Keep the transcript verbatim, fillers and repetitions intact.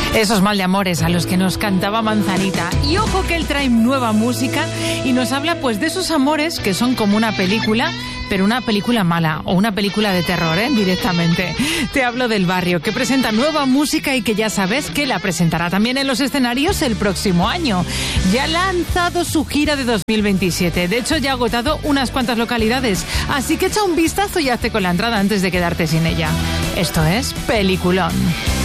Esos mal de amores a los que nos cantaba Manzanita. Y ojo que él trae nueva música y nos habla pues de esos amores que son como una película, pero una película mala o una película de terror, ¿eh? Directamente. Te hablo del Barrio, que presenta nueva música y que ya sabes que la presentará también en los escenarios el próximo año. Ya ha lanzado su gira de dos mil veintisiete. De hecho, ya ha agotado unas cuantas localidades. Así que echa un vistazo y hazte con la entrada antes de quedarte sin ella. Esto es Peliculón.